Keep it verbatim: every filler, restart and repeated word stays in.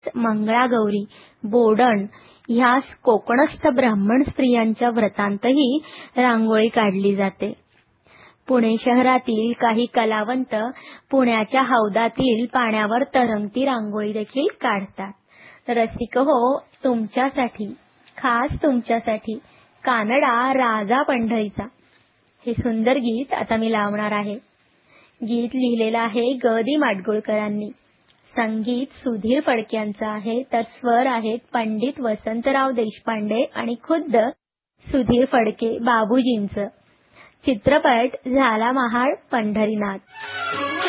मंगळागौरी, बोडण ह्या कोकणस्थ ब्राह्मण स्त्रियांच्या व्रतांतही रांगोळी काढली जाते. पुणे शहरातील काही कलावंत पुण्याच्या हौदातील पाण्यावर तरंगती रांगोळी देखील काढतात. रसिक हो, तुमच्यासाठी, खास तुमच्यासाठी कानडा राजा पंढरीचा हे सुंदर गीत आता मी लावणार आहे. गीत लिहिलेलं आहे ग दी माडगुळकरांनी. संगीत सुधीर फडक्यांचं आहे, तर स्वर आहेत पंडित वसंतराव देशपांडे आणि खुद्द सुधीर फडके बाबूजींचं. चित्रपट झाला महाड पंढरीनाथ.